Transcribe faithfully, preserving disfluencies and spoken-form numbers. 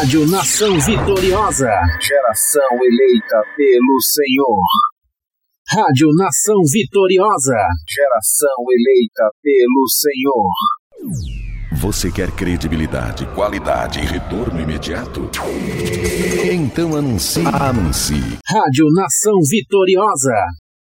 Rádio Nação Vitoriosa. Geração eleita pelo Senhor. Rádio Nação Vitoriosa. Geração eleita pelo Senhor. Você quer credibilidade, qualidade e retorno imediato? Então anuncie. Anuncie. Rádio Nação Vitoriosa.